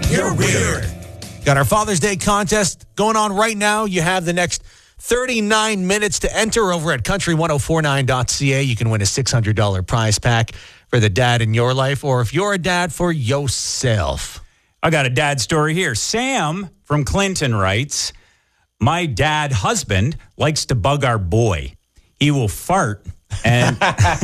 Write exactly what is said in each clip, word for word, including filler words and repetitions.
You're Weird. Got our Father's Day contest going on right now. You have the next thirty-nine minutes to enter over at country ten forty-nine dot c a. You can win a six hundred dollars prize pack for the dad in your life, or if you're a dad, for yourself. I got a dad story here. Sam from Clinton writes, my dad husband likes to bug our boy. He will fart and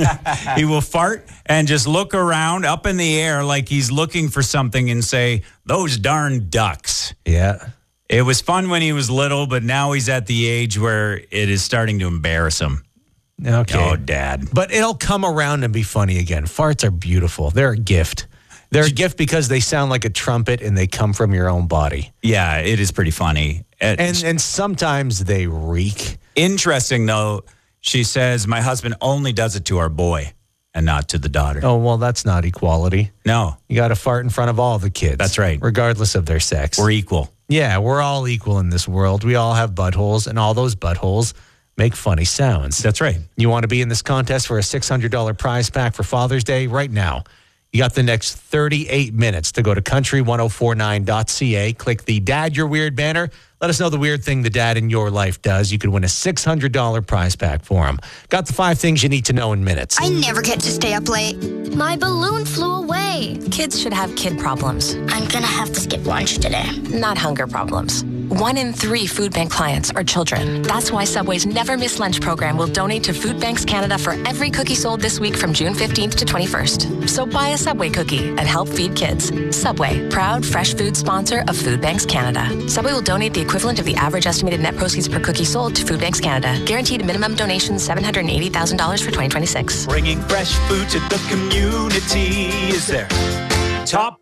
he will fart and just look around up in the air like he's looking for something and say, those darn ducks. Yeah. It was fun when he was little, but now he's at the age where it is starting to embarrass him. Okay. Oh, Dad. But it'll come around and be funny again. Farts are beautiful. They're a gift. They're a gift because they sound like a trumpet and they come from your own body. Yeah, it is pretty funny. And and sometimes they reek. Interesting, though, she says, my husband only does it to our boy and not to the daughter. Oh, well, that's not equality. No. You got to fart in front of all the kids. That's right. Regardless of their sex. We're equal. Yeah, we're all equal in this world. We all have buttholes, and all those buttholes make funny sounds. That's right. You want to be in this contest for a six hundred dollars prize pack for Father's Day right now. You got the next thirty-eight minutes to go to country ten forty-nine dot c a. Click the Dad, You're Weird banner. Let us know the weird thing the dad in your life does. You could win a six hundred dollars prize pack for him. Got the five things you need to know in minutes. I never get to stay up late. My balloon flew away. Kids should have kid problems. I'm gonna have to skip lunch today. Not hunger problems. One in three food bank clients are children. That's why Subway's Never Miss Lunch program will donate to Food Banks Canada for every cookie sold this week from June fifteenth to twenty-first. So buy a Subway cookie and help feed kids. Subway, proud fresh food sponsor of Food Banks Canada. Subway will donate the equivalent of the average estimated net proceeds per cookie sold to Food Banks Canada. Guaranteed minimum donation seven hundred eighty thousand dollars for twenty twenty-six. Bringing fresh food to the community is their top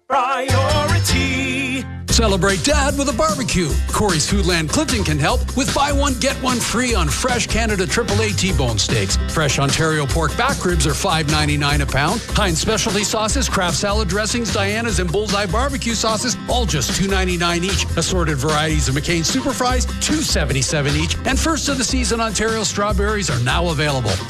priority. Celebrate Dad with a barbecue. Corey's Foodland Clinton can help with buy one, get one free on fresh Canada triple A T-bone steaks. Fresh Ontario pork back ribs are five ninety-nine a pound. Heinz specialty sauces, craft salad dressings, Diana's and Bullseye barbecue sauces, all just two ninety-nine each. Assorted varieties of McCain super fries, two seventy-seven each. And first of the season Ontario strawberries are now available.